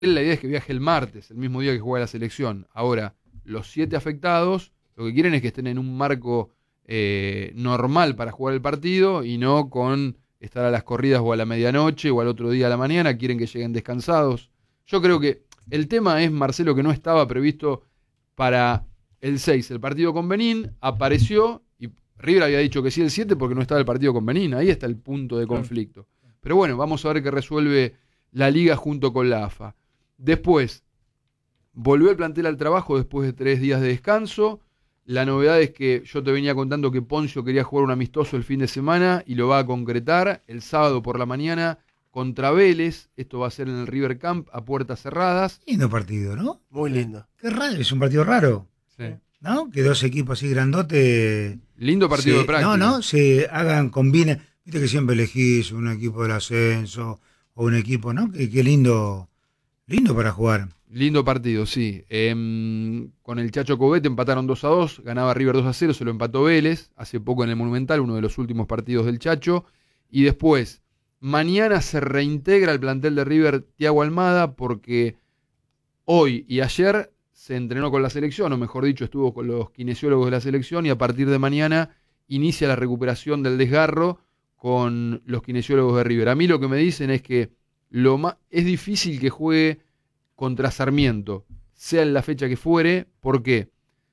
la idea es que viaje el martes, el mismo día que juega la selección. Ahora, los 7 afectados, lo que quieren es que estén en un marco normal para jugar el partido y no con estar a las corridas o a la medianoche o al otro día a la mañana. Quieren que lleguen descansados. Yo creo que el tema es, Marcelo, que no estaba previsto para el 6 el partido con Benín, apareció y River había dicho que sí el 7 porque no estaba el partido con Benín. Ahí está el punto de conflicto. Pero bueno, vamos a ver qué resuelve la Liga junto con la AFA. Después, volvió el plantel al trabajo después de 3 días de descanso. La novedad es que yo te venía contando que Poncio quería jugar un amistoso el fin de semana y lo va a concretar el sábado por la mañana contra Vélez. Esto va a ser en el River Camp a puertas cerradas. Lindo partido, ¿no? Muy lindo. Qué raro, es un partido raro. Sí. ¿No? Que 2 equipos así grandotes. Lindo partido de práctica. No, se combinen. Viste que siempre elegís un equipo del ascenso o un equipo, ¿no? Qué lindo para jugar. Lindo partido, sí. Con el Chacho Cobete empataron 2-2, ganaba River 2-0, se lo empató Vélez, hace poco en el Monumental, uno de los últimos partidos del Chacho. Y después, mañana se reintegra el plantel de River Thiago Almada porque hoy y ayer se entrenó con la selección, o mejor dicho, estuvo con los kinesiólogos de la selección y a partir de mañana inicia la recuperación del desgarro con los kinesiólogos de River. A mí lo que me dicen es que es difícil que juegue contra Sarmiento, sea en la fecha que fuere. ¿Por qué?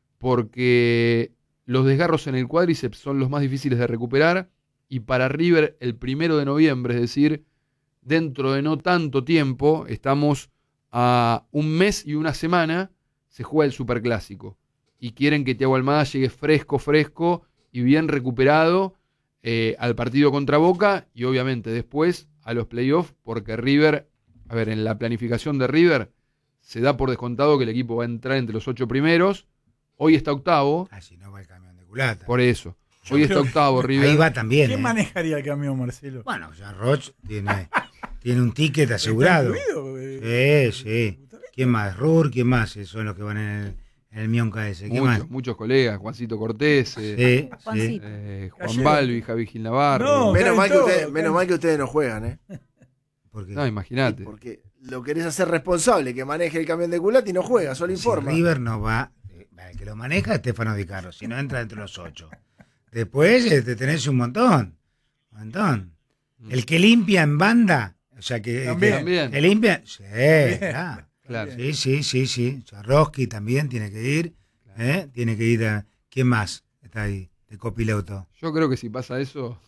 Porque los desgarros en el cuádriceps son los más difíciles de recuperar y para River el 1 de noviembre, es decir, dentro de no tanto tiempo, estamos a un mes y una semana, se juega el Superclásico y quieren que Thiago Almada llegue fresco y bien recuperado al partido contra Boca y obviamente después a los playoffs, porque River, a ver, en la planificación de River se da por descontado que el equipo va a entrar entre los 8 primeros. Hoy está octavo. Si no va el camión de culata. Por eso. Hoy está octavo River. Ahí va también. ¿Quién manejaría el camión, Marcelo? Bueno, ya Roch tiene un ticket asegurado. Sí. ¿Quién más? Rur, ¿quién más? Son los que van en el Mionca ese. ¿Quién más? Muchos colegas, Juancito Cortés, Juan Balbi, Javi Gil Navarro. No, menos mal que ustedes no juegan, ¿eh? ¿Por qué? No, imagínate. Porque lo querés hacer responsable, que maneje el camión de culata y no juega, solo informa. Si River no va, el que lo maneja es Estefano Di Carlo, si no entra entre los 8. Después te tenés un montón. El que limpia en banda, o sea que también. El limpia, sí, Claro. Sí. Charroski también tiene que ir, tiene que ir ¿quién más está ahí de copiloto? Yo creo que si pasa eso,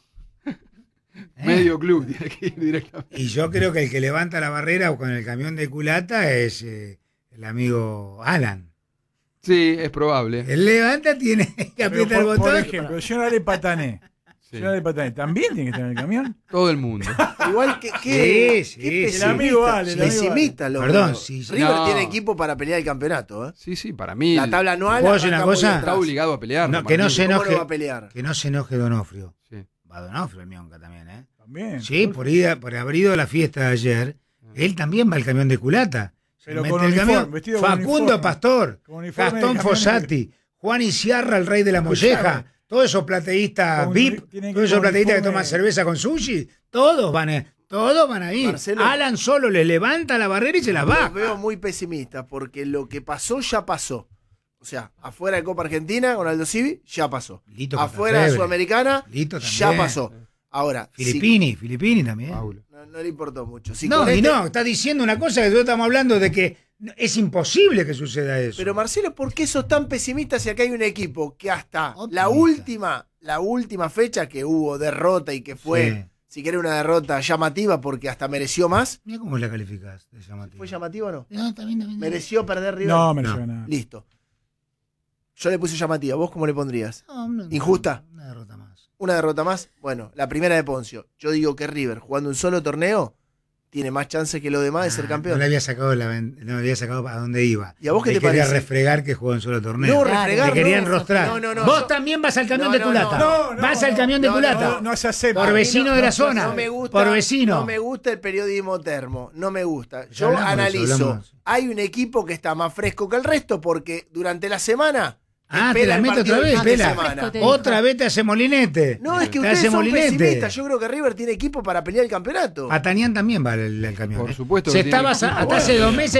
medio club tiene que ir directamente. Y yo creo que el que levanta la barrera con el camión de culata es el amigo Alan. Sí, es probable. Él levanta, tiene que apretar el botón. Por ejemplo, yo no le patané. ¿También tiene que estar en el camión? Todo el mundo. Igual que Sí. El amigo Ale. pesimista. Perdón, River tiene equipo para pelear el campeonato, ¿eh? Sí, para mí. La tabla anual ¿Puedo decir una cosa? Está obligado a pelear. Que no se enoje. ¿Cómo no va a pelear? Que no se enoje Donofrio. Sí. Va Donofrio el Mionca también, ¿eh? También. Sí, por haber ido a la fiesta de ayer, él también va al camión de culata. Pero Mete con el uniforme, camión. vestido con Facundo uniforme. Pastor, Con uniforme de Gastón camión Fossati, Juan Isiarra, el rey de la molleja, todos esos plateístas Con- VIP, tienen que todos esos con plateístas que uniforme. toman cerveza con sushi, todos van a ir. Marcelo, Alan solo les levanta la barrera y se las Lo baja. veo muy pesimista porque lo que pasó ya pasó. O sea, afuera de Copa Argentina con Aldo Civi, ya pasó. Lito Afuera de Cortafebre. Sudamericana, Lito ya también. pasó. Ahora, Filippini también. Paulo. no le importó mucho. Si No, con este- está diciendo una cosa que nosotros estamos hablando de que es imposible que suceda eso. Pero Marcelo, ¿por qué sos tan pesimista si acá hay un equipo que hasta la última fecha que hubo derrota y que fue, si querés, una derrota llamativa porque hasta mereció más? Mira cómo la calificás de llamativa. ¿Fue llamativa o no? No, también. ¿Mereció perder River? No, me suena. Listo. Yo le puse llamativa. ¿Vos cómo le pondrías? No, ¿Injusta? Una derrota más. ¿Una derrota más? Bueno, la primera de Poncio. Yo digo que River, jugando un solo torneo, tiene más chance que lo demás de ser campeón. No le había sacado a dónde iba. ¿Y a vos qué te quería parece? refregar que jugó en solo torneo. No, refregar, Te querían no. rostrar. No, Vos yo- también vas al camión No, de culata. no, vas al camión de culata. No se acepta. Por vecino de la zona. No me gusta, Por vecino. No me gusta el periodismo termo. No me gusta. Ya Yo hablamos de eso, analizo. hablamos. Hay un equipo que está más fresco que el resto porque durante la semana Ah, te espera la el meto partido otra del vez, fin de Pela. semana. Otra vez te hace molinete. No, es que te ustedes hace son molinete. pesimistas. Yo creo que River tiene equipo para pelear el campeonato. Patanián también va el camión. Por supuesto que Se tiene estaba equipo. hasta hace 2 meses.